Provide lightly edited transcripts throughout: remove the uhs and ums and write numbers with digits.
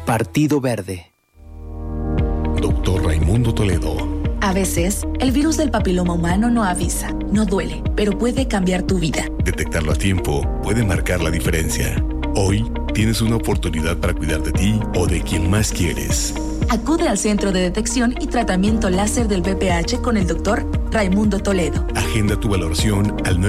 Partido Verde. Doctor Raimundo Toledo. A veces, el virus del papiloma humano no avisa, no duele, pero puede cambiar tu vida. Detectarlo a tiempo puede marcar la diferencia. Hoy tienes una oportunidad para cuidar de ti o de quien más quieres. Acude al Centro de Detección y Tratamiento Láser del VPH con el Dr. Raimundo Toledo. Agenda tu valoración al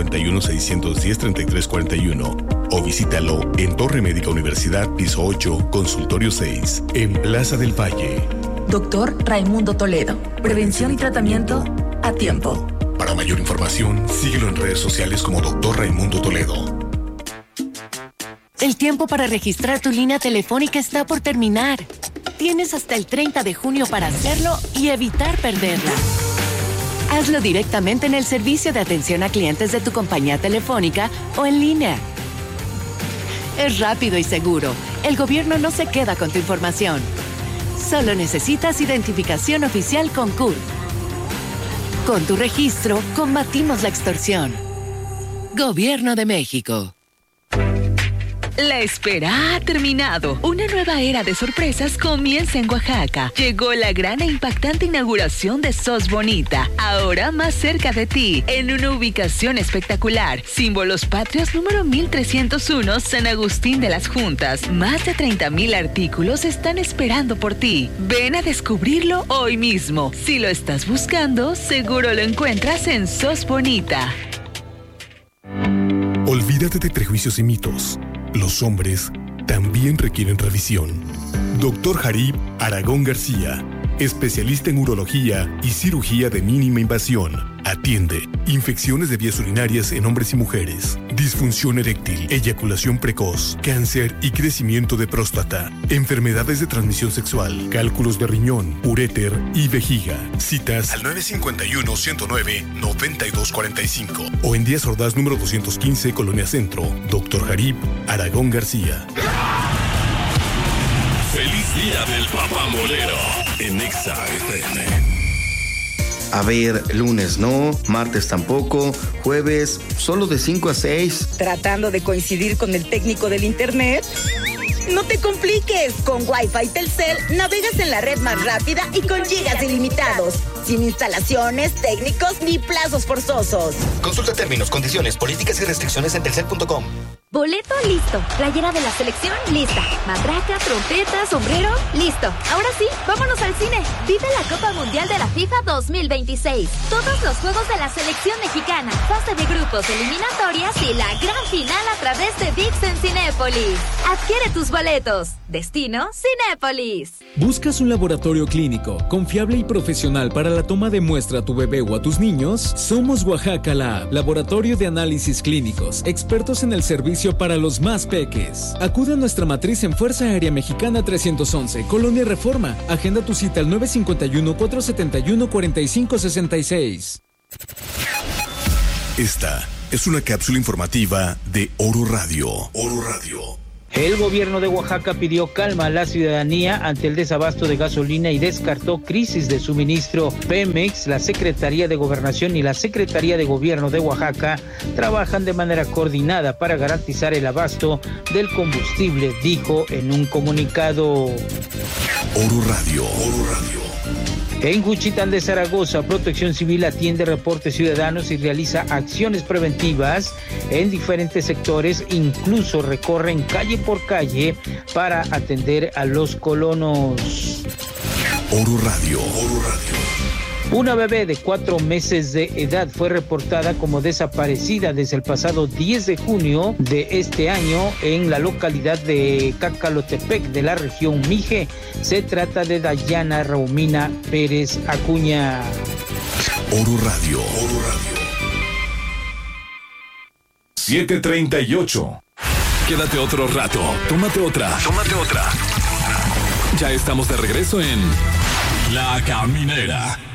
951-610-3341 o visítalo en Torre Médica Universidad, piso 8, consultorio 6, en Plaza del Valle. Dr. Raimundo Toledo. Prevención y tratamiento a tiempo. Para mayor información, síguelo en redes sociales como Dr. Raimundo Toledo. El tiempo para registrar tu línea telefónica está por terminar. Tienes hasta el 30 de junio para hacerlo y evitar perderla. Hazlo directamente en el servicio de atención a clientes de tu compañía telefónica o en línea. Es rápido y seguro. El gobierno no se queda con tu información. Solo necesitas identificación oficial con CURP. Con tu registro, combatimos la extorsión. Gobierno de México. La espera ha terminado. Una nueva era de sorpresas comienza en Oaxaca. Llegó la gran e impactante inauguración de SOS Bonita, ahora más cerca de ti, en una ubicación espectacular. Símbolos Patrios número 1301, San Agustín de las Juntas. Más de 30,000 artículos están esperando por ti. Ven a descubrirlo hoy mismo. Si lo estás buscando, seguro lo encuentras en SOS Bonita. Olvídate de prejuicios y mitos. Los hombres también requieren revisión. Dr. Jarib Aragón García, especialista en urología y cirugía de mínima invasión. Atiende infecciones de vías urinarias en hombres y mujeres, disfunción eréctil, eyaculación precoz, cáncer y crecimiento de próstata, enfermedades de transmisión sexual, cálculos de riñón, uréter y vejiga. Citas al 951-109-9245 o en Díaz Ordaz número 215, Colonia Centro. Dr. Jarib Aragón García. ¡Feliz Día del Papamolero! En Exa FM. A ver, lunes no, martes tampoco, jueves solo de 5 a 6. ¿Tratando de coincidir con el técnico del internet? No te compliques, con Wi-Fi Telcel navegas en la red más rápida y con gigas ilimitados, sin instalaciones, técnicos ni plazos forzosos. Consulta términos, condiciones, políticas y restricciones en telcel.com. Boleto listo, playera de la selección lista, matraca, trompeta, sombrero, listo. Ahora sí, vámonos al cine. Vive la Copa Mundial de la FIFA 2026. Todos los juegos de la selección mexicana, fase de grupos, eliminatorias y la gran final a través de ViX en Cinépolis. Adquiere tus boletos. Destino Cinépolis. ¿Buscas un laboratorio clínico confiable y profesional para la toma de muestra a tu bebé o a tus niños? Somos Oaxaca Lab, laboratorio de análisis clínicos, expertos en el servicio para los más peques. Acude a nuestra matriz en Fuerza Aérea Mexicana 311, Colonia Reforma. Agenda tu cita al 951-471-4566. Esta es una cápsula informativa de Oro Radio. Oro Radio. El gobierno de Oaxaca pidió calma a la ciudadanía ante el desabasto de gasolina y descartó crisis de suministro. Pemex, la Secretaría de Gobernación y la Secretaría de Gobierno de Oaxaca trabajan de manera coordinada para garantizar el abasto del combustible, dijo en un comunicado. Oro Radio. Oro Radio. En Juchitán de Zaragoza, Protección Civil atiende reportes ciudadanos y realiza acciones preventivas en diferentes sectores, incluso recorren calle por calle para atender a los colonos. Oro Radio. Oro Radio. Una bebé de 4 meses de edad fue reportada como desaparecida desde el pasado 10 de junio de este año en la localidad de Cacalotepec de la región Mije. Se trata de Dayana Raumina Pérez Acuña. Oro Radio. Oro Radio. 7:38. Quédate otro rato. Tómate otra. Ya estamos de regreso en La Caminera.